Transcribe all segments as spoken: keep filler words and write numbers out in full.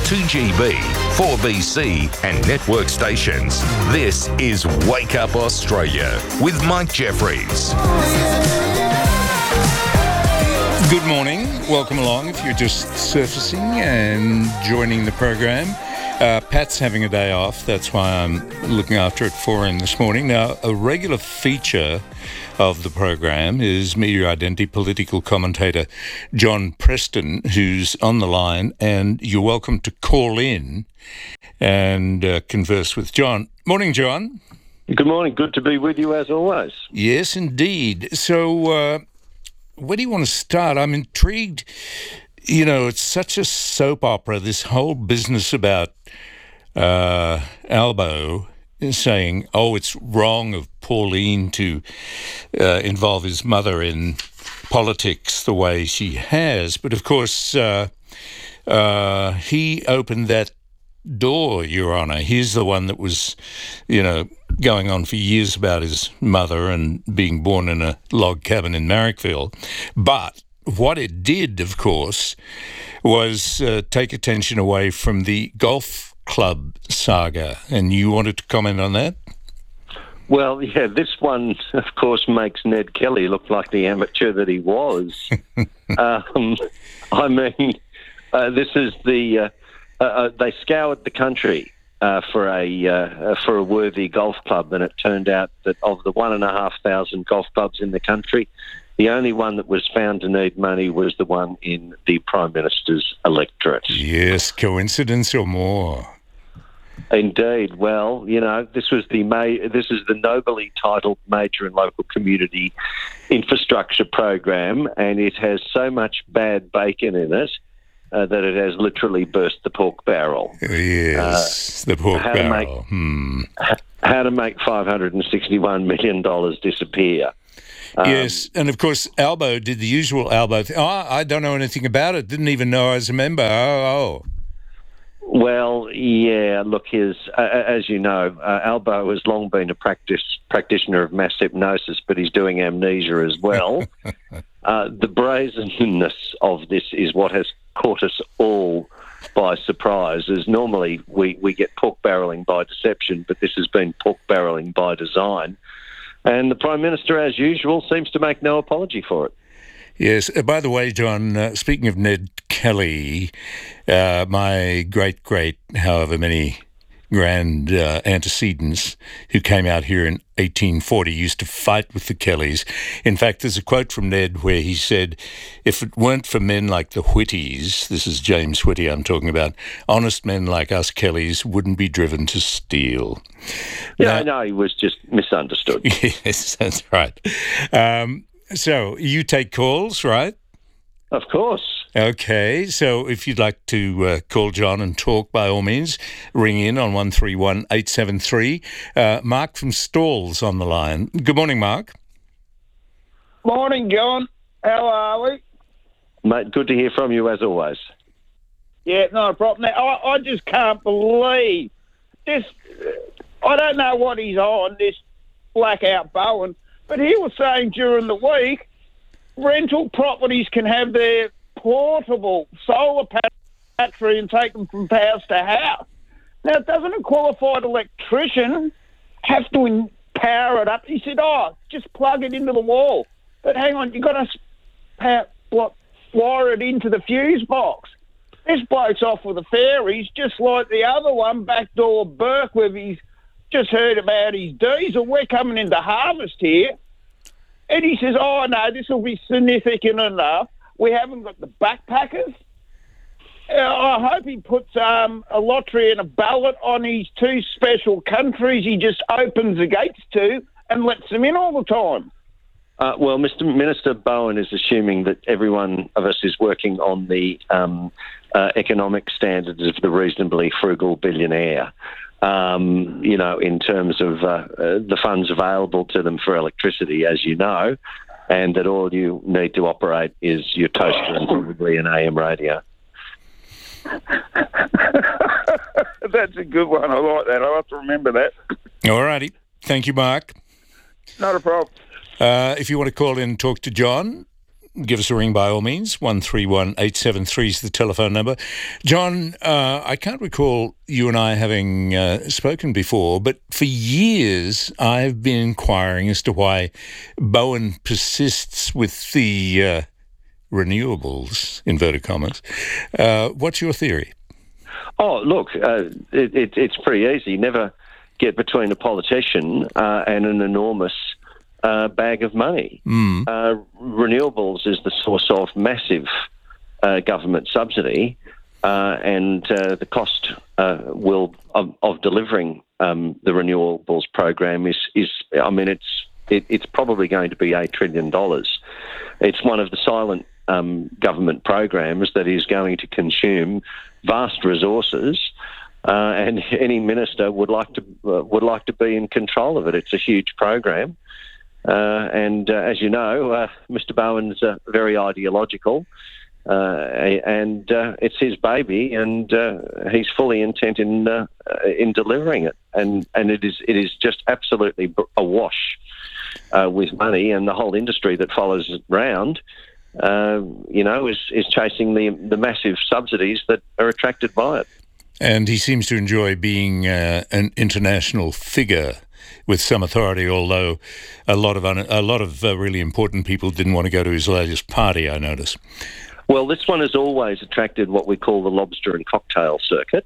two G B, four B C and network stations. This is Wake Up Australia with Mike Jeffries. Good morning. Welcome along if you're just surfacing and joining the program. Uh, Pat's having a day off. That's why I'm looking after it for him this morning. Now, a regular feature of the program is media identity political commentator John Preston, who's on the line, and you're welcome to call in and uh, converse with John. Morning, John. Good morning. Good to be with you as always. Yes, indeed. So, uh, where do you want to start? I'm intrigued. You know, it's such a soap opera, this whole business about uh, Albo saying, oh, it's wrong of Pauline to uh, involve his mother in politics the way she has. But, of course, uh, uh, he opened that door, Your Honour. He's the one that was, you know, going on for years about his mother and being born in a log cabin in Marrickville. But what it did, of course, was uh, take attention away from the golf club saga. And you wanted to comment on that? Well, yeah, this one, of course, makes Ned Kelly look like the amateur that he was. um, I mean, uh, this is the... Uh, uh, uh, they scoured the country uh, for a uh, for a worthy golf club, and it turned out that of the one and a half thousand golf clubs in the country, the only one that was found to need money was the one in the Prime Minister's electorate. Yes, coincidence or more? Indeed. Well, you know, this was the ma- this is the nobly titled Major and Local Community Infrastructure Program, and it has so much bad bacon in it uh, that it has literally burst the pork barrel. Yes, uh, the pork how barrel. To make, hmm. How to make five hundred sixty-one million dollars disappear. Um, yes, and of course, Albo did the usual Albo thing. Oh, I don't know anything about it. Didn't even know I was a member. Oh, oh. Well, yeah, look, his, uh, as you know, uh, Albo has long been a practice, practitioner of mass hypnosis, but he's doing amnesia as well. uh, the brazenness of this is what has caught us all by surprise, as normally we, we get pork barrelling by deception, but this has been pork barrelling by design. And the Prime Minister, as usual, seems to make no apology for it. Yes. Uh, by the way, John, uh, speaking of Ned Kelly, uh, my great-great, however many grand uh, antecedents who came out here in eighteen forty used to fight with the Kellys. In fact, there's a quote from Ned where he said, if it weren't for men like the Whitties, this is James Whitty I'm talking about, honest men like us Kellys wouldn't be driven to steal. Yeah, now, no, he was just misunderstood. Yes, that's right. Um, so you take calls, right? Of course. Okay, so if you'd like to uh, call John and talk, by all means, ring in on one three one eight seven three. Uh, Mark from Stalls on the line. Good morning, Mark. Morning, John. How are we? Mate, good to hear from you as always. Yeah, not a problem. Now, I, I just can't believe this. I don't know what he's on, this Blackout Bowen, but he was saying during the week rental properties can have their portable solar battery and take them from house to house. Now, doesn't a qualified electrician have to in- power it up? He said, oh, just plug it into the wall. But hang on, you've got to power, what, wire it into the fuse box. This bloke's off with the fairies, just like the other one, Backdoor Burke, where he's just heard about his diesel. We're coming into harvest here. And he says, oh, no, this will be significant enough. We haven't got the backpackers. Uh, I hope he puts um, a lottery and a ballot on his two special countries he just opens the gates to and lets them in all the time. Uh, well, Mister Minister Bowen is assuming that every one of us is working on the um, uh, economic standards of the reasonably frugal billionaire. Um, you know, in terms of uh, uh, the funds available to them for electricity, as you know, and that all you need to operate is your toaster and probably an A M radio. That's a good one. I like that. I'll have to remember that. All righty. Thank you, Mark. Not a problem. Uh, if you want to call in and talk to John, give us a ring by all means. one three one eight seven three is the telephone number. John, uh, I can't recall you and I having uh, spoken before, but for years I've been inquiring as to why Bowen persists with the uh, renewables, inverted commas. Uh, what's your theory? Oh, look, uh, it, it, it's pretty easy. Never get between a politician uh, and an enormous uh, bag of money. Mm. Uh, renewables is the source of massive uh, government subsidy, uh, and uh, the cost uh, will of, of delivering um, the renewables program is, is I mean, it's it, it's probably going to be eight trillion dollars. It's one of the silent um, government programs that is going to consume vast resources. Uh, and any minister would like to uh, would like to be in control of it. It's a huge program, uh, and uh, as you know, uh, Mister Bowen's uh, very ideological, uh, and uh, it's his baby, and uh, he's fully intent in uh, in delivering it. And and it is it is just absolutely awash uh, with money, and the whole industry that follows it round, uh, you know, is is chasing the the massive subsidies that are attracted by it. And he seems to enjoy being uh, an international figure with some authority, although a lot of un- a lot of uh, really important people didn't want to go to his latest party, I notice. Well, this one has always attracted what we call the lobster and cocktail circuit.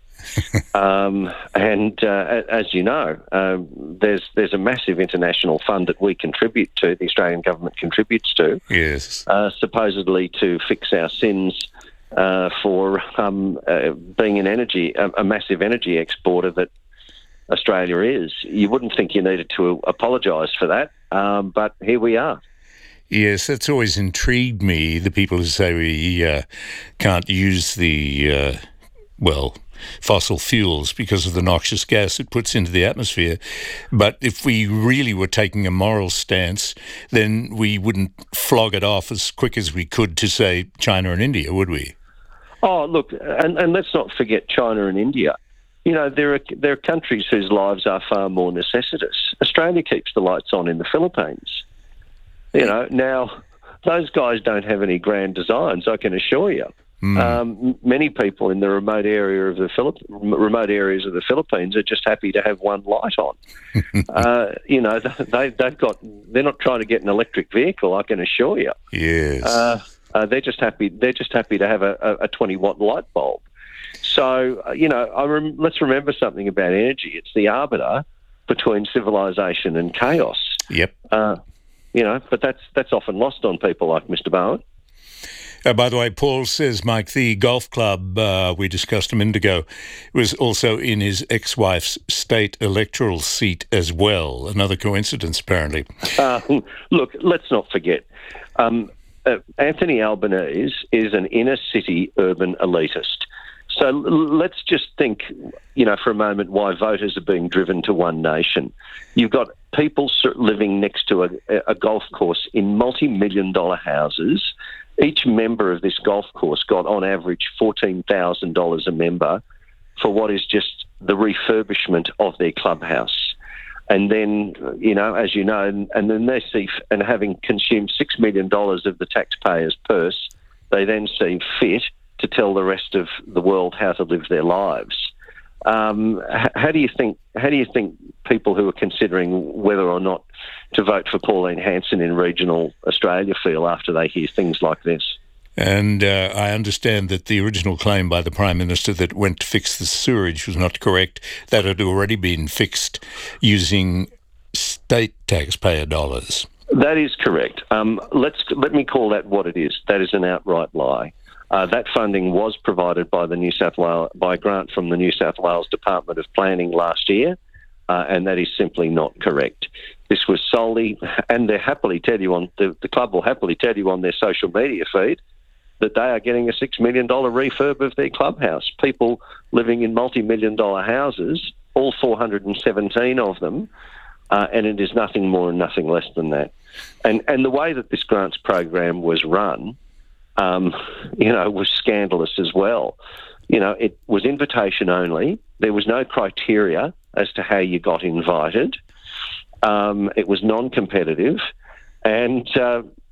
um, and uh, as you know, uh, there's there's a massive international fund that we contribute to, the Australian government contributes to, yes, uh, supposedly to fix our sins uh, for um, uh, being an energy, a, a massive energy exporter that Australia is. You wouldn't think you needed to apologise for that, um, but here we are. Yes, that's always intrigued me, the people who say we uh, can't use the, uh, well, fossil fuels because of the noxious gas it puts into the atmosphere. But if we really were taking a moral stance, then we wouldn't flog it off as quick as we could to, say, China and India, would we? Oh, look, and, and let's not forget China and India. You know, there are there are countries whose lives are far more necessitous. Australia keeps the lights on in the Philippines. You know, now, those guys don't have any grand designs, I can assure you. Mm. Um, many people in the remote area of the Philipp- remote areas of the Philippines are just happy to have one light on. uh, you know, they, they've got, they're not trying to get an electric vehicle, I can assure you. Yes. Uh, uh, they're just happy. They're just happy to have a, a twenty watt light bulb. So, uh, you know, I rem- let's remember something about energy. It's the arbiter between civilization and chaos. Yep. Uh, You know, but that's that's often lost on people like Mister Bowen. Uh, by the way, Paul says, Mike, the golf club uh, we discussed a minute ago was also in his ex-wife's state electoral seat as well. Another coincidence, apparently. Uh, look, let's not forget, um, uh, Anthony Albanese is an inner-city urban elitist. So l- let's just think, you know, for a moment why voters are being driven to One Nation. You've got people living next to a, a golf course in multi-million dollar houses. Each member of this golf course got on average fourteen thousand dollars a member for what is just the refurbishment of their clubhouse. And then, you know, as you know, and, and then they see, and having consumed six million dollars of the taxpayers' purse, they then see fit to tell the rest of the world how to live their lives. Um, how do you think? How do you think people who are considering whether or not to vote for Pauline Hanson in regional Australia feel after they hear things like this? And uh, I understand that the original claim by the Prime Minister that went to fix the sewerage was not correct. That had already been fixed using state taxpayer dollars. That is correct. Um, let's let me call that what it is. That is an outright lie. Uh, that funding was provided by the New South Wales by a grant from the New South Wales Department of Planning last year, uh, and that is simply not correct. This was solely, and they happily tell you on the, the club will happily tell you on their social media feed that they are getting a six million dollar refurb of their clubhouse. People living in multi-million dollar houses, all four hundred seventeen of them, uh, and it is nothing more and nothing less than that. And and the way that this grants program was run, Um, you know, was scandalous as well. You know, it was invitation only. There was no criteria as to how you got invited. Um, it was non-competitive. And, uh,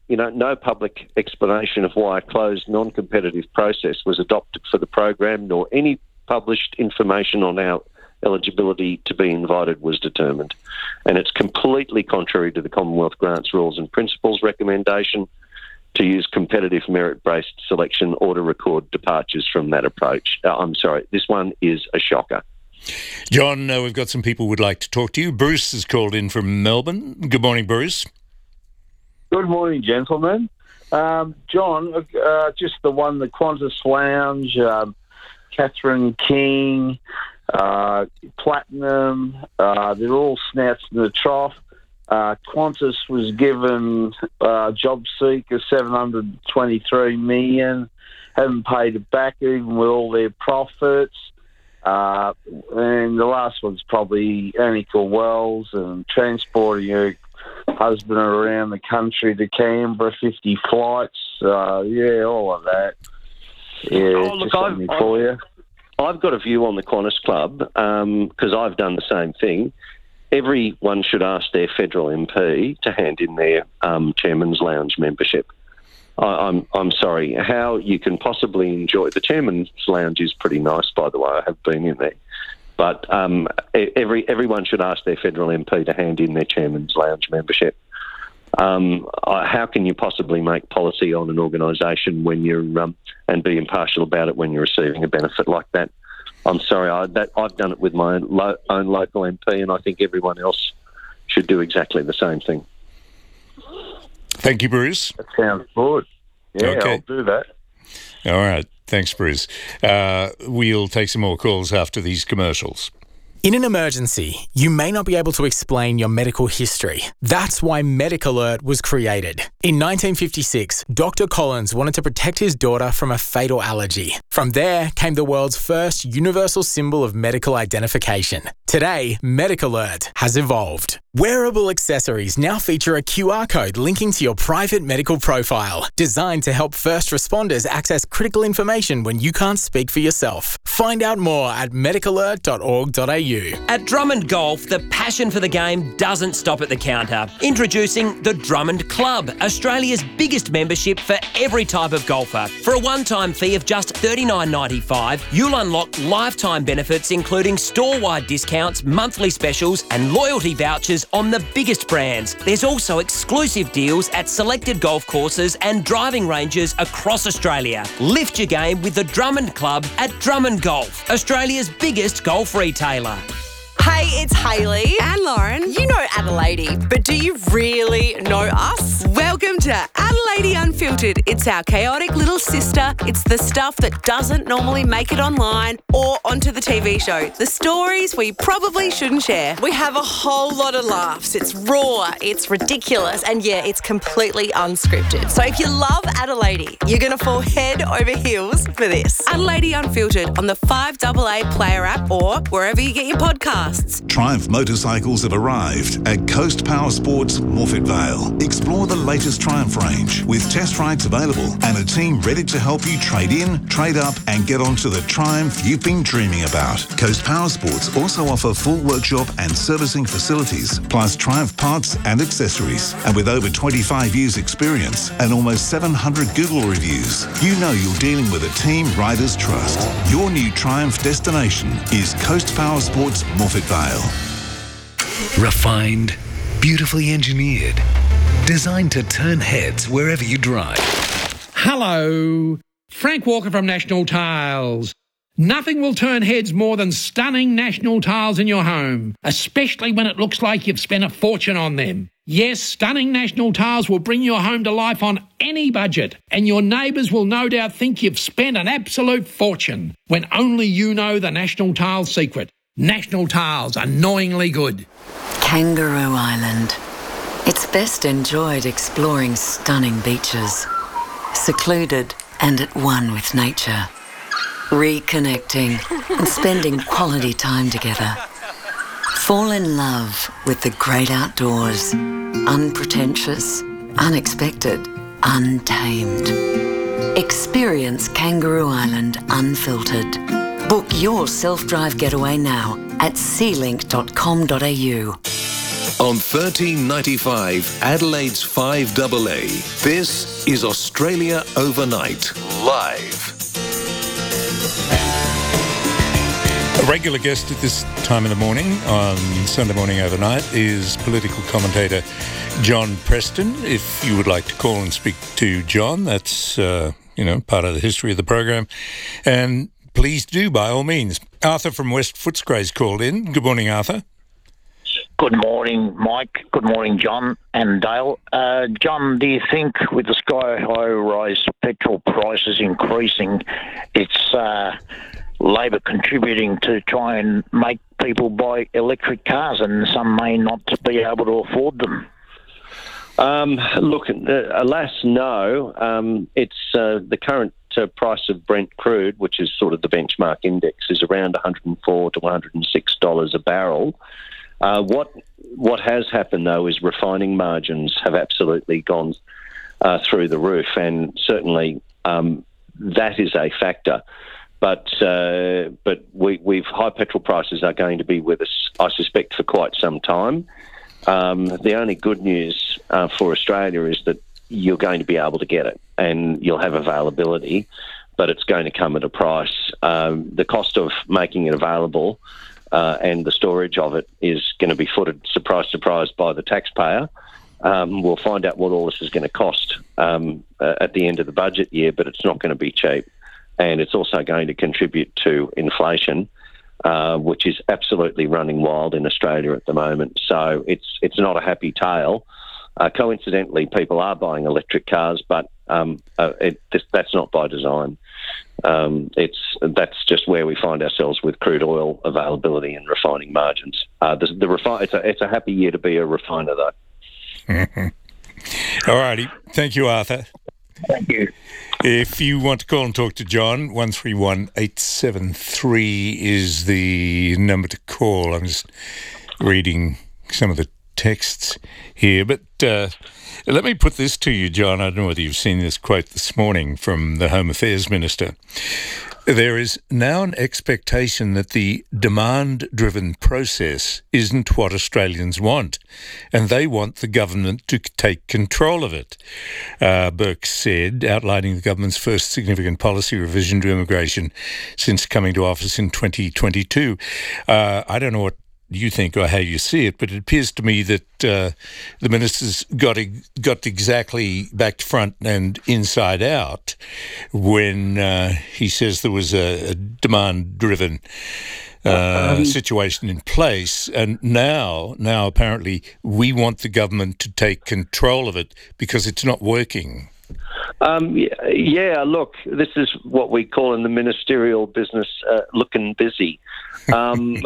you know, no public explanation of why a closed, non-competitive process was adopted for the program, nor any published information on our eligibility to be invited was determined. And it's completely contrary to the Commonwealth Grants Rules and Principles recommendation to use competitive merit-based selection or to record departures from that approach. Uh, I'm sorry, this one is a shocker. John, uh, we've got some people who would like to talk to you. Bruce has called in from Melbourne. Good morning, Bruce. Good morning, gentlemen. Um, John, uh, just the one, the Qantas Lounge, um, Catherine King, uh, Platinum, uh, they're all snouts in the trough. Uh, Qantas was given uh, job seeker seven hundred twenty-three million dollars, haven't paid it back even with all their profits. Uh, and the last one's probably Annika Wells and transporting her husband around the country to Canberra, fifty flights. Uh, yeah, all of that. Yeah, oh, look, just I've, something for you. I've got a view on the Qantas Club because um, I've done the same thing. Everyone should ask their federal M P to hand in their um, Chairman's Lounge membership. I, I'm I'm sorry, how you can possibly enjoy... The Chairman's Lounge is pretty nice, by the way. I have been in there. But um, every everyone should ask their federal M P to hand in their Chairman's Lounge membership. Um, how can you possibly make policy on an organisation when you're um, and be impartial about it when you're receiving a benefit like that? I'm sorry, I, that, I've done it with my own, lo- own local M P, and I think everyone else should do exactly the same thing. Thank you, Bruce. That sounds good. Yeah, okay. I'll do that. All right. Thanks, Bruce. Uh, we'll take some more calls after these commercials. In an emergency, you may not be able to explain your medical history. That's why Medic Alert was created. In nineteen fifty-six, Doctor Collins wanted to protect his daughter from a fatal allergy. From there came the world's first universal symbol of medical identification. Today, Medic Alert has evolved. Wearable accessories now feature a Q R code linking to your private medical profile, designed to help first responders access critical information when you can't speak for yourself. Find out more at medic alert dot org dot a u. At Drummond Golf, the passion for the game doesn't stop at the counter. Introducing the Drummond Club, Australia's biggest membership for every type of golfer. For a one-time fee of just thirty-nine ninety-five, you'll unlock lifetime benefits including store-wide discounts, monthly specials and loyalty vouchers on the biggest brands. There's also exclusive deals at selected golf courses and driving ranges across Australia. Lift your game with the Drummond Club at Drummond Golf, Australia's biggest golf retailer. Hey, it's Hayley and Lauren. You know Adelaide, but do you really know us? Welcome to Adelaide Unfiltered. It's our chaotic little sister. It's the stuff that doesn't normally make it online or onto the T V show. The stories we probably shouldn't share. We have a whole lot of laughs. It's raw, it's ridiculous, and yeah, it's completely unscripted. So if you love Adelaide, you're going to fall head over heels for this. Adelaide Unfiltered on the five A A Player app or wherever you get your podcasts. Triumph motorcycles have arrived at Coast Power Sports Morphett Vale. Explore the latest Triumph range with test rides available and a team ready to help you trade in, trade up and get onto the Triumph you've been dreaming about. Coast Power Sports also offer full workshop and servicing facilities, plus Triumph parts and accessories. And with over twenty-five years experience and almost seven hundred Google reviews, you know you're dealing with a team riders trust. Your new Triumph destination is Coast Power Sports Morphett Vale. Refined, beautifully engineered, designed to turn heads wherever you drive. Hello, Frank Walker from National Tiles. Nothing will turn heads more than stunning National Tiles in your home, especially when it looks like you've spent a fortune on them. Yes, stunning National Tiles will bring your home to life on any budget, and your neighbours will no doubt think you've spent an absolute fortune, when only you know the National Tiles secret. National Tiles, annoyingly good. Kangaroo Island. It's best enjoyed exploring stunning beaches, secluded and at one with nature, reconnecting and spending quality time together. Fall in love with the great outdoors, unpretentious, unexpected, untamed. Experience Kangaroo Island unfiltered. Book your self-drive getaway now at sea link dot com dot a u. On thirteen ninety-five, Adelaide's five A A. This is Australia Overnight, live. A regular guest at this time of the morning on Sunday Morning Overnight is political commentator John Preston. If you would like to call and speak to John, that's, uh, you know, part of the history of the program. And please do, by all means. Arthur from West Footscray's called in. Good morning, Arthur. Good morning, Mike. Good morning, John and Dale. Uh, John, do you think with the sky-high rise petrol prices increasing, it's uh, Labor contributing to try and make people buy electric cars, and some may not be able to afford them? Um, look, uh, alas, no. Um, it's uh, the current uh, price of Brent crude, which is sort of the benchmark index, is around one hundred four to one hundred six dollars a barrel. Uh, what what has happened, though, is refining margins have absolutely gone uh, through the roof, and certainly um, that is a factor. But uh, but we, we've high petrol prices are going to be with us, I suspect, for quite some time. Um, the only good news uh, for Australia is that you're going to be able to get it, and you'll have availability, but it's going to come at a price. Um, the cost of making it available uh, and the storage of it is going to be footed, surprise, surprise, by the taxpayer. Um, we'll find out what all this is going to cost um, uh, at the end of the budget year, but it's not going to be cheap. And it's also going to contribute to inflation, uh, which is absolutely running wild in Australia at the moment. So it's it's not a happy tale. Uh, coincidentally, people are buying electric cars, but um, uh, it, this, that's not by design. Um, it's that's just where we find ourselves with crude oil availability and refining margins. Uh, the, the refi- it's, a, it's a happy year to be a refiner, though. All righty. Thank you, Arthur. Thank you. If you want to call and talk to John, one three one eight seven three is the number to call. I'm just reading some of the texts here. But uh, let me put this to you, John. I don't know whether you've seen this quote this morning from the Home Affairs Minister. There is now an expectation that the demand-driven process isn't what Australians want, and they want the government to take control of it, uh, Burke said, outlining the government's first significant policy revision to immigration since coming to office in twenty twenty-two. Uh, I don't know what you think or how you see it, but it appears to me that uh, the minister's got got exactly back to front and inside out when uh, he says there was a, a demand-driven uh, um, situation in place, and now, now apparently we want the government to take control of it because it's not working. Um, yeah, look, this is what we call in the ministerial business uh, looking busy. Um,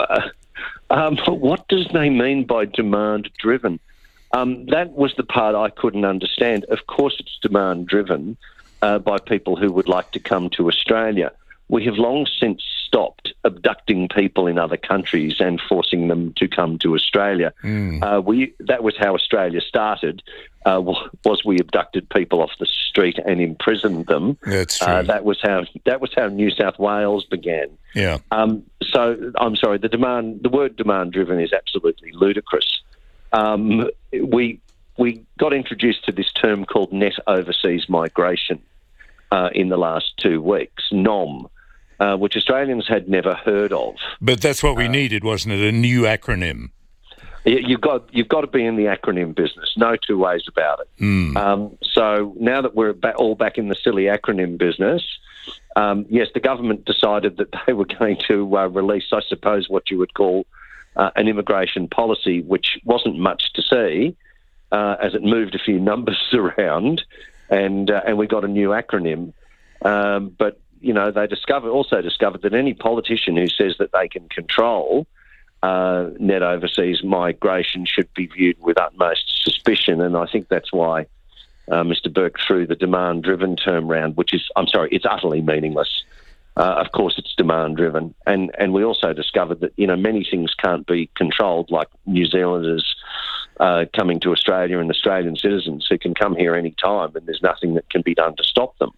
Um, what does they mean by demand-driven? Um, that was the part I couldn't understand. Of course it's demand-driven uh, by people who would like to come to Australia. We have long since stopped abducting people in other countries and forcing them to come to Australia. Mm. Uh, we that was how Australia started, uh, was we abducted people off the street and imprisoned them. That's true. Uh, that was how that was how New South Wales began. Yeah. Um, so I'm sorry. The demand, the word demand-driven is absolutely ludicrous. Um, we we got introduced to this term called net overseas migration uh, in the last two weeks. N O M. Uh, which Australians had never heard of. But that's what we uh, needed, wasn't it? A new acronym. You've got you've got to be in the acronym business. No two ways about it. Mm. Um, so now that we're ba- all back in the silly acronym business, um, yes, the government decided that they were going to uh, release, I suppose, what you would call uh, an immigration policy, which wasn't much to see, uh, as it moved a few numbers around, and uh, and we got a new acronym, um, but. You know, they discovered also discovered that any politician who says that they can control uh, net overseas migration should be viewed with utmost suspicion, and I think that's why uh, Mister Burke threw the demand-driven term round, which is, I'm sorry, it's utterly meaningless. Uh, of course, it's demand-driven, and and we also discovered that you know many things can't be controlled, like New Zealanders uh, coming to Australia and Australian citizens who can come here any time, and there's nothing that can be done to stop them.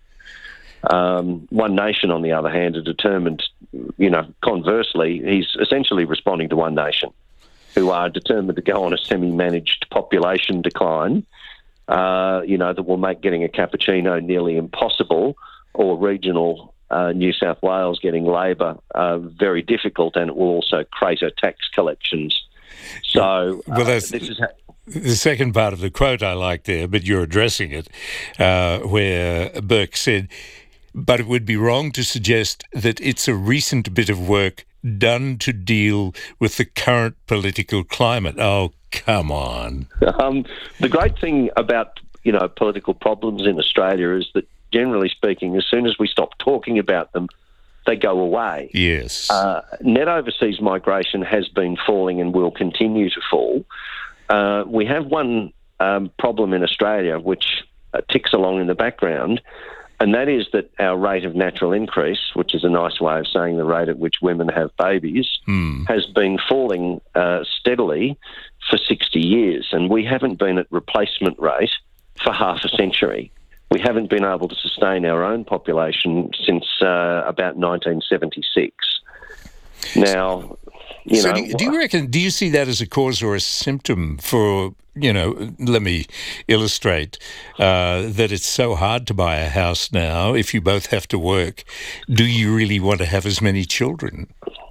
Um, One Nation, on the other hand, are determined, you know, conversely, he's essentially responding to One Nation. who are determined to go on a semi-managed population decline, uh, you know, that will make getting a cappuccino nearly impossible, or regional uh, New South Wales getting Labor uh, very difficult, and it will also crater tax collections. So well, uh, that's, this is... Ha- the second part of the quote I like there, but you're addressing it, uh, where Burke said, but it would be wrong to suggest that it's a recent bit of work done to deal with the current political climate. Oh, come on. Um, the great thing about, you know, political problems in Australia is that, generally speaking, as soon as we stop talking about them, they go away. Yes. Uh, net overseas migration has been falling and will continue to fall. Uh, we have one um, problem in Australia which uh, ticks along in the background, and that is that our rate of natural increase, which is a nice way of saying the rate at which women have babies, mm. has been falling uh, steadily for sixty years, and we haven't been at replacement rate for half a century. We haven't been able to sustain our own population since uh, about nineteen seventy-six. Now, you so know... Do, do you reckon, do you see that as a cause or a symptom for, you know, let me illustrate, uh, that it's so hard to buy a house now if you both have to work? Do you really want to have as many children?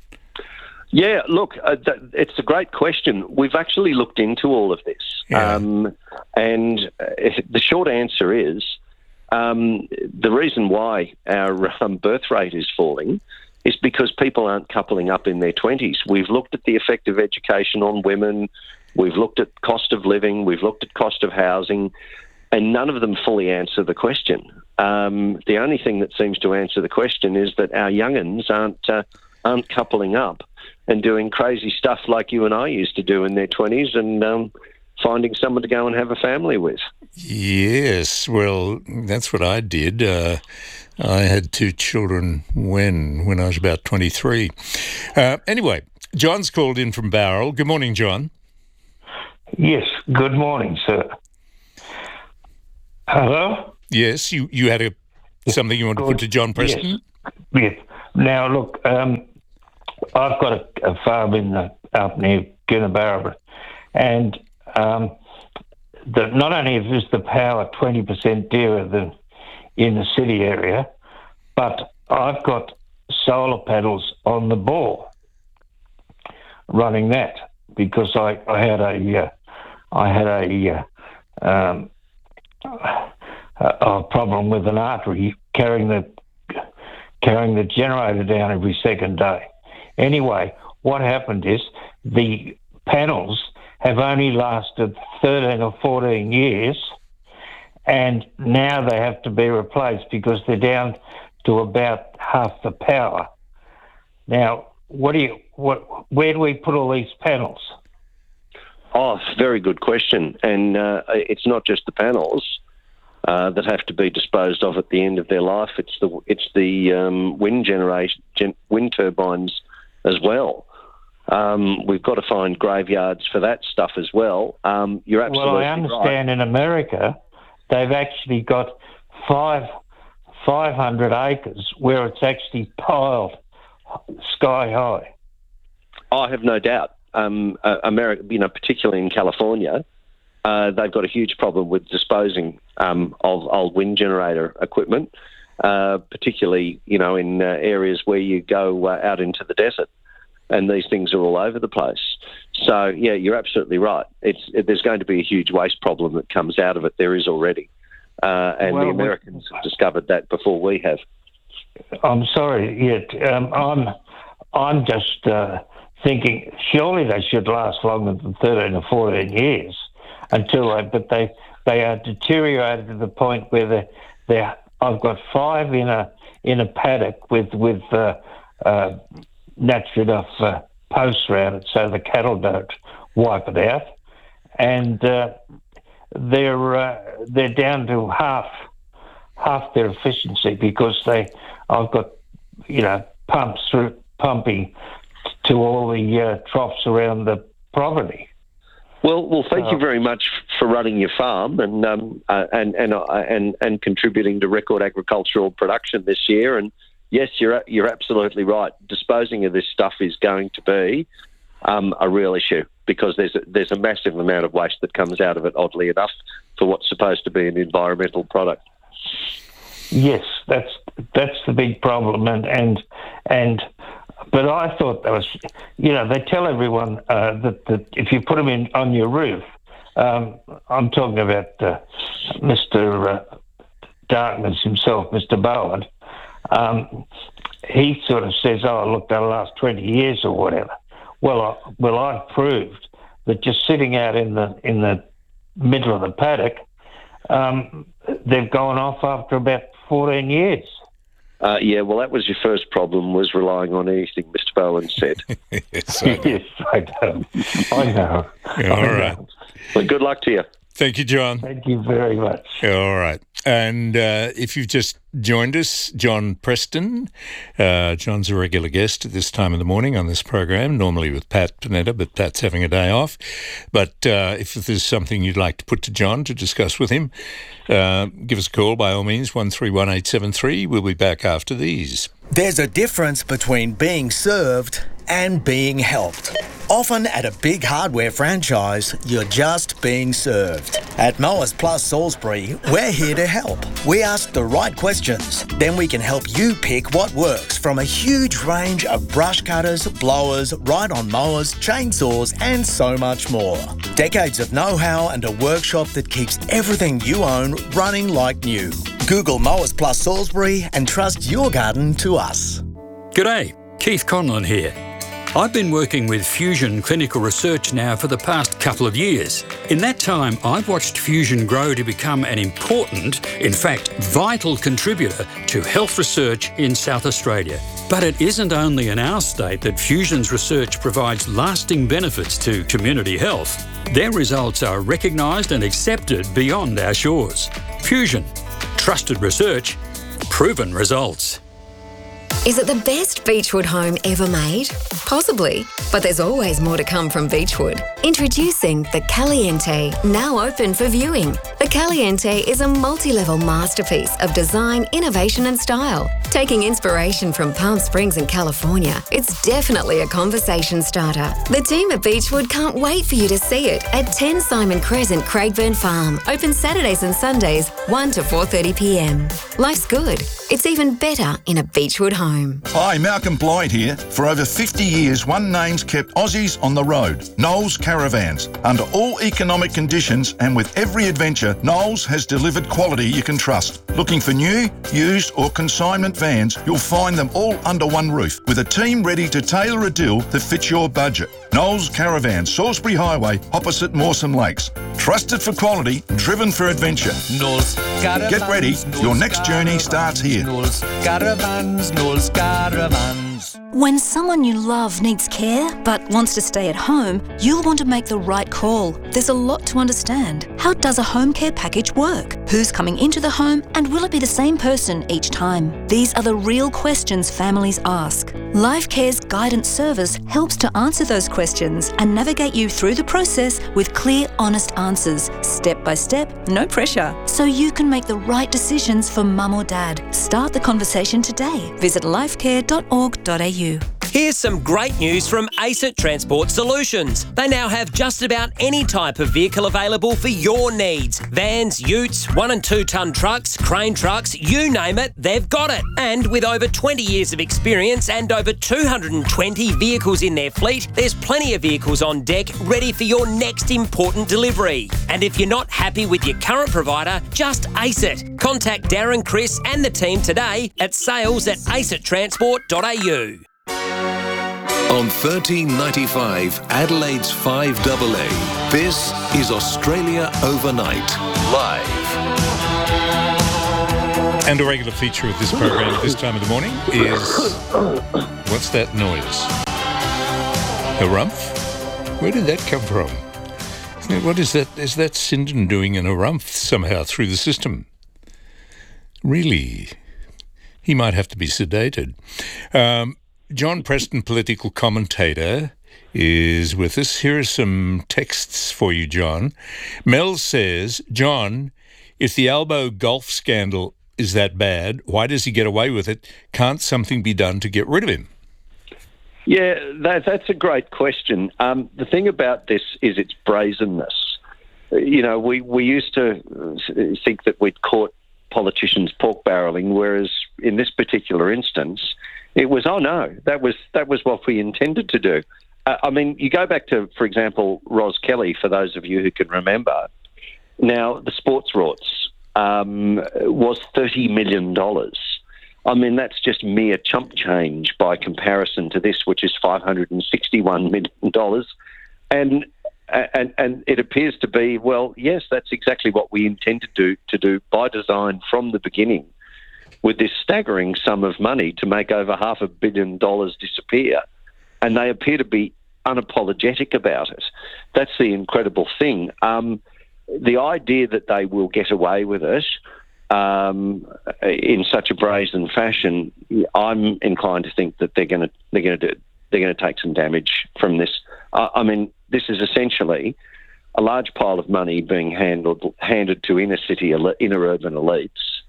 Yeah, look, uh, th- it's a great question. We've actually looked into all of this. Yeah. Um, and uh, the short answer is um, the reason why our um, birth rate is falling is because people aren't coupling up in their twenties. We've looked at the effect of education on women. We've looked at cost of living. We've looked at cost of housing. And none of them fully answer the question. Um, the only thing that seems to answer the question is that our young'uns aren't, uh, aren't coupling up and doing crazy stuff like you and I used to do in their twenties and um, finding someone to go and have a family with. Yes, well, that's what I did. Uh, I had two children when? When I was about twenty-three. Uh, anyway, John's called in from Bowral. Good morning, John. Yes, good morning, sir. Hello? Yes, you, you had a something you want to put to John Preston? Yes. yes. Now, look, um, I've got a, a farm in the, up near Gunnabarra, and um, the, not only is the power twenty percent dearer than in the city area, but I've got solar panels on the bore running that because I, I had a uh, I had a uh, um, a, a problem with an artery carrying the carrying the generator down every second day. Anyway, what happened is the panels have only lasted thirteen or fourteen years, and now they have to be replaced because they're down to about half the power. Now, what do you, what, where do we put all these panels? Oh, very good question. And uh, it's not just the panels uh, that have to be disposed of at the end of their life. It's the it's the um, wind generation, gen- wind turbines as well. Um, we've got to find graveyards for that stuff as well. Um, you're absolutely right. Well, I understand right. In America, they've actually got five, 500 acres where it's actually piled sky high. I have no doubt. Um, uh, America, you know, particularly in California, uh, they've got a huge problem with disposing um, of old wind generator equipment, uh, particularly, you know, in uh, areas where you go uh, out into the desert. And these things are all over the place. So, yeah, you're absolutely right. It's it, there's going to be a huge waste problem that comes out of it. There is already. Uh, and well, the Americans we, have discovered that before we have. I'm sorry, yet um, I'm I'm just uh, thinking surely they should last longer than thirteen or fourteen years until they, but they they are deteriorated to the point where they they I've got five in a in a paddock with with uh, uh, natural enough uh, posts around it so the cattle don't wipe it out, and uh, they're uh, they're down to half half their efficiency because they I've got you know pumps through pumping to all the uh, troughs around the property. Well, well, thank uh, you very much for running your farm and um, uh, and and uh, and and contributing to record agricultural production this year. And yes, you're you're absolutely right. Disposing of this stuff is going to be um, a real issue, because there's a, there's a massive amount of waste that comes out of it, oddly enough, for what's supposed to be an environmental product. Yes, that's that's the big problem, and and and. But I thought that was, you know, they tell everyone uh, that, that if you put them in on your roof, um, I'm talking about uh, Mister Uh, Darkness himself, Mister Bowen, um, he sort of says, oh, look, they'll last twenty years or whatever. Well, I, well, I've proved that just sitting out in the in the middle of the paddock, um, they've gone off after about fourteen years. Uh, yeah, well, that was your first problem, was relying on anything Mister Bowen said. yes, I yes, I know. I know. Yeah, all I right. know. Well, good luck to you. Thank you, John. Thank you very much. All right. And uh, if you've just joined us, John Preston. Uh, John's a regular guest at this time of the morning on this program, normally with Pat Panetta, but Pat's having a day off. But uh, if there's something you'd like to put to John to discuss with him, uh, give us a call by all means, one three one eight seven three. We'll be back after these. There's a difference between being served and being helped. Often at a big hardware franchise, you're just being served. At Mowers Plus Salisbury, we're here to help. We ask the right questions, then we can help you pick what works from a huge range of brush cutters, blowers, ride-on mowers, chainsaws and so much more. Decades of know-how and a workshop that keeps everything you own running like new. Google Mowers Plus Salisbury and trust your garden to us. G'day, Keith Conlon here. I've been working with Fusion Clinical Research now for the past couple of years. In that time, I've watched Fusion grow to become an important, in fact, vital contributor to health research in South Australia. But it isn't only in our state that Fusion's research provides lasting benefits to community health. Their results are recognised and accepted beyond our shores. Fusion. Trusted research. Proven results. Is it the best Beechwood home ever made? Possibly, but there's always more to come from Beechwood. Introducing the Caliente, now open for viewing. The Caliente is a multi-level masterpiece of design, innovation and style. Taking inspiration from Palm Springs and California, it's definitely a conversation starter. The team at Beechwood can't wait for you to see it at ten Simon Crescent, Craigburn Farm. Open Saturdays and Sundays, one to four thirty p m. Life's good. It's even better in a Beechwood home. Hi, Malcolm Blyde here. For over fifty years, one name's kept Aussies on the road. Knowles Caravans. Under all economic conditions and with every adventure, Knowles has delivered quality you can trust. Looking for new, used or consignment vans, you'll find them all under one roof with a team ready to tailor a deal that fits your budget. Knowles Caravans, Salisbury Highway, opposite Mawson Lakes. Trusted for quality, driven for adventure. Knowles Caravans. Get ready, your next journey starts here. Knowles Caravans, Knowles Caravans. When someone you love needs care but wants to stay at home, you'll want to make the right call. There's a lot to understand. How does a home care package work? Who's coming into the home and will it be the same person each time? These are the real questions families ask. LifeCare's guidance service helps to answer those questions and navigate you through the process with clear, honest answers, step by step, no pressure, so you can make the right decisions for mum or dad. Start the conversation today. Visit lifecare dot org dot a u. Here's some great news from ACET Transport Solutions. They now have just about any type of vehicle available for your needs. Vans, utes, one and two tonne trucks, crane trucks, you name it, they've got it. And with over twenty years of experience and over two hundred twenty vehicles in their fleet, there's plenty of vehicles on deck ready for your next important delivery. And if you're not happy with your current provider, just ACET. Contact Darren, Chris and the team today at sales at acet transport dot a u. On thirteen ninety-five, Adelaide's five A A, this is Australia Overnight, live. And a regular feature of this program at this time of the morning is... What's that noise? A rumph? Where did that come from? What is that? Is that Sinden doing in a rumph somehow through the system? Really? He might have to be sedated. Um... John Preston, political commentator, is with us. Here are some texts for you, John. Mel says, John, if the Albo golf scandal is that bad, why does he get away with it? Can't something be done to get rid of him? Yeah, that, that's a great question. Um, the thing about this is its brazenness. You know, we, we used to think that we'd caught politicians pork barrelling, whereas in this particular instance, it was, oh no, that was that was what we intended to do. Uh, I mean, you go back to, for example, Ros Kelly, for those of you who can remember. Now, the sports rorts um, was thirty million dollars. I mean, that's just mere chump change by comparison to this, which is five hundred sixty-one million dollars. And And, and it appears to be, well, yes, that's exactly what we intended to, to do by design from the beginning, with this staggering sum of money to make over half a billion dollars disappear. And they appear to be unapologetic about it. That's the incredible thing. Um, the idea that they will get away with it um, in such a brazen fashion, I'm inclined to think that they're going to they're going to do they're going to take some damage from this. Uh, I mean, this is essentially a large pile of money being handled, handed to inner city, inner urban elites,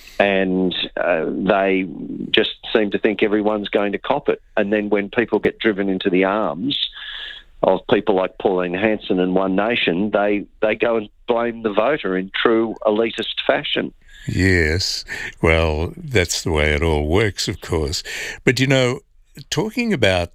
and uh, they just seem to think everyone's going to cop it. And then when people get driven into the arms of people like Pauline Hanson and One Nation, they, they go and blame the voter in true elitist fashion. Yes, well, that's the way it all works, of course. But, you know, talking about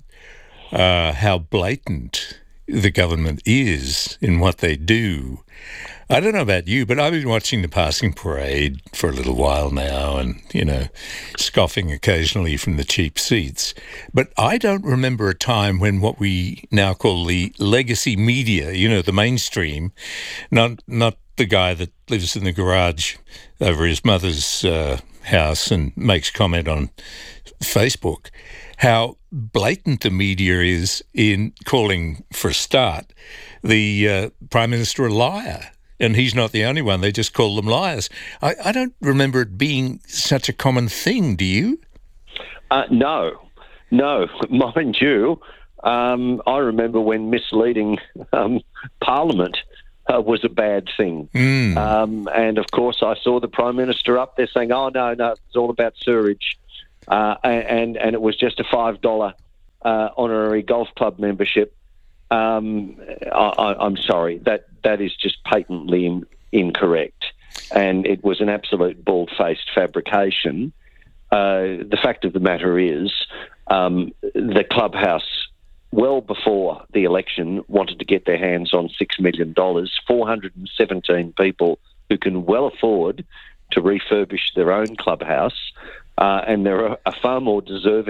uh, how blatant the government is in what they do, I don't know about you, but I've been watching the passing parade for a little while now and, you know, scoffing occasionally from the cheap seats. But I don't remember a time when what we now call the legacy media, you know, the mainstream, not not the guy that lives in the garage over his mother's uh, house and makes comment on Facebook, how blatant the media is in calling, for a start, the uh, Prime Minister a liar. And he's not the only one. They just call them liars. I, I don't remember it being such a common thing, do you? Uh, no. No. Mind you, um, I remember when misleading um, Parliament uh, was a bad thing. Mm. Um, and, of course, I saw the Prime Minister up there saying, oh, no, no, it's all about sewerage. Uh, and, and it was just a five dollars uh, honorary golf club membership. Um, I, I'm sorry, that, that is just patently in, incorrect. And it was an absolute bald-faced fabrication. Uh, the fact of the matter is um, the clubhouse, well before the election, wanted to get their hands on six million dollars, four hundred seventeen people who can well afford to refurbish their own clubhouse, uh, and there are, are far more deserving